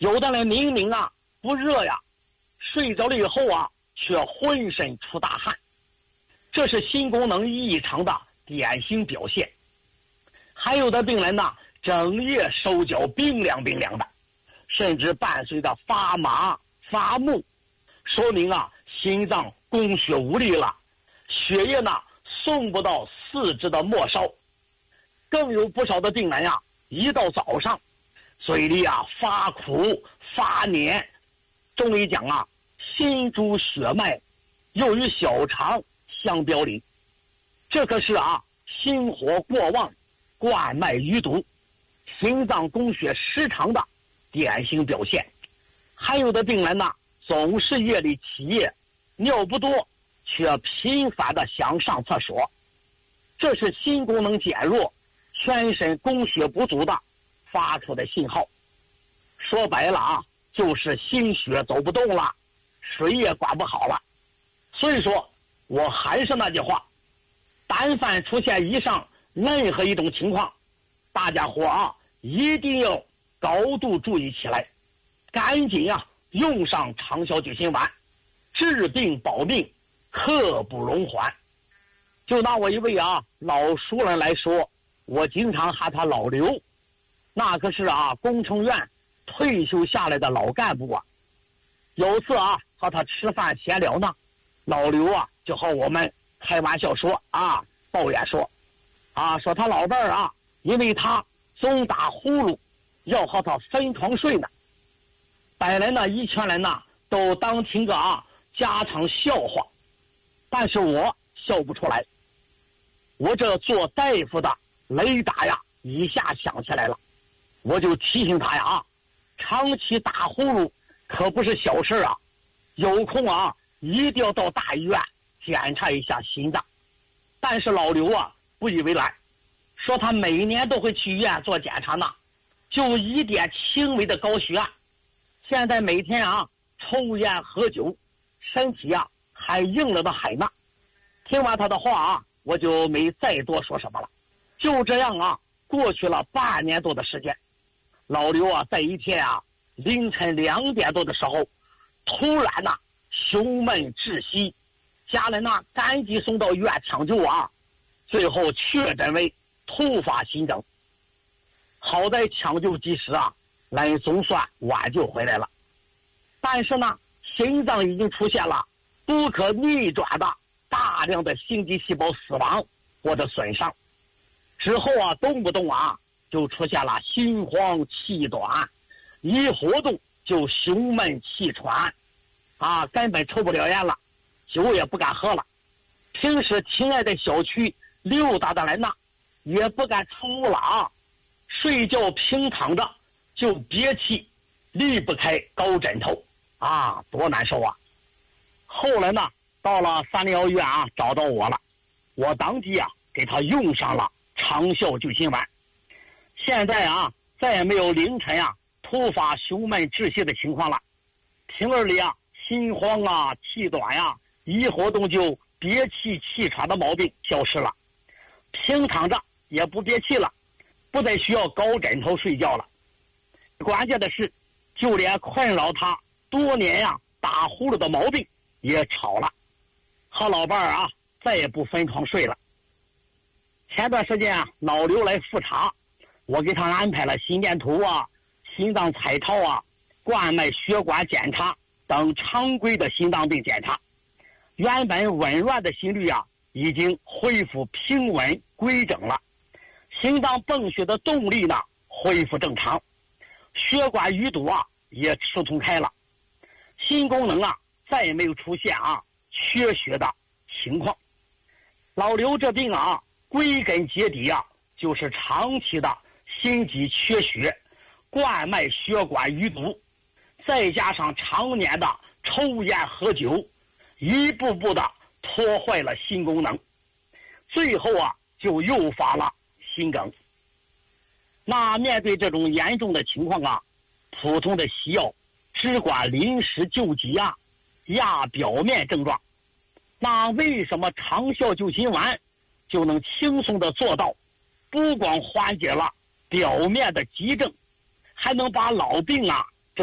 有的人明明啊不热呀，睡着了以后啊却浑身出大汗，这是心功能异常的典型表现。还有的病人呢，整夜手脚冰凉冰凉的，甚至伴随着发麻发木，说明啊心脏供血无力了，血液呢送不到四肢的末梢。更有不少的病人呀，一到早上嘴里啊发苦发黏，中医讲啊心主血脉，又与小肠相表里，这可是啊心火过旺，冠脉淤堵，心脏供血失常的典型表现。还有的病人呢，总是夜里起夜，尿不多，却频繁的想上厕所，这是心功能减弱，全身供血不足的发出的信号。说白了啊，就是心血走不动了，水也管不好了。所以说我还是那句话，但凡出现以上任何一种情况，大家伙啊一定要高度注意起来，赶紧啊用上长效救心丸，治病保命，刻不容缓。就拿我一位啊老熟人来说，我经常喊他老刘，那可是啊工程院退休下来的老干部啊。有次啊和他吃饭闲聊呢，老刘啊就和我们开玩笑说啊，抱怨说啊，说他老伴儿啊，因为他总打呼噜，要和他分床睡呢。本来呢一群人呢都当听个啊家常笑话，但是我笑不出来。我这做大夫的雷达呀一下响起来了，我就提醒他呀啊，长期打呼噜可不是小事啊，有空啊一定要到大医院检查一下心脏。但是老刘啊不以为然，说他每年都会去医院做检查呢，就一点轻微的高血压，现在每天啊抽烟喝酒，身体啊还硬了的很呢。听完他的话啊，我就没再多说什么了。就这样啊过去了半年多的时间，老刘啊在一天啊凌晨2点多的时候，突然呐胸闷窒息，家人呢赶紧送到医院抢救啊，最后确诊为突发心梗。好在抢救及时啊，人总算挽救回来了。但是呢，心脏已经出现了不可逆转的大量的心肌细胞死亡或者损伤，之后啊动不动啊就出现了心慌气短，一活动就胸闷气喘啊，根本抽不了烟了，酒也不敢喝了。平时亲爱的小区溜达的人呢也不敢出屋了啊，睡觉平躺着就憋气，离不开高枕头啊，多难受啊。后来呢到了301医院啊找到我了，我当即啊给他用上了长效救心丸。现在啊再也没有凌晨啊突发胸闷窒息的情况了，平日里啊心慌啊气短呀，一活动就憋气气喘的毛病消失了，平躺着也不憋气了，不再需要高枕头睡觉了。关键的是，就连困扰他多年呀打呼噜的毛病也好了，和老伴儿啊再也不分床睡了。前段时间啊老刘来复查，我给他安排了心电图啊、心脏彩超啊、冠脉血管检查等常规的心脏病检查。原本紊乱的心率啊已经恢复平稳规整了，心脏泵血的动力呢恢复正常，血管淤堵啊也疏通开了，心功能啊再也没有出现啊缺血的情况。老刘这病啊归根结底啊就是长期的心肌缺血，冠脉血管淤堵，再加上常年的抽烟喝酒，一步步的破坏了心功能，最后啊就诱发了心梗。那面对这种严重的情况啊，普通的西药只管临时救急啊，压表面症状，那为什么长效救心丸就能轻松的做到，不光缓解了表面的急症，还能把老病啊